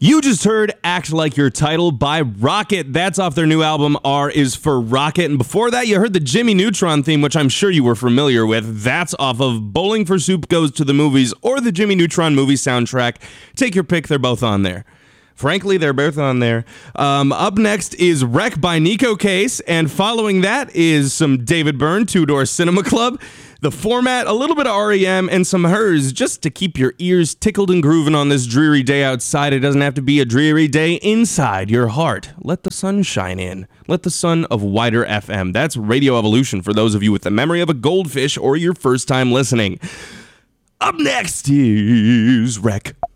You just heard Act Like Your Title by Rocket. That's off their new album, R is for Rocket. And before that, you heard the Jimmy Neutron theme, which I'm sure you were familiar with. That's off of Bowling for Soup Goes to the Movies or the Jimmy Neutron movie soundtrack. Take your pick, they're both on there. Frankly, they're both on there. Up next is Wreck by Nico Case, and following that is some David Byrne, Two Door Cinema Club. The format, a little bit of REM and some Hers, just to keep your ears tickled and grooving on this dreary day outside. It doesn't have to be a dreary day inside your heart. Let the sun shine in. Let the sun of Wider FM. That's Radio Evolution for those of you with the memory of a goldfish or your first time listening. Up next is Wreck.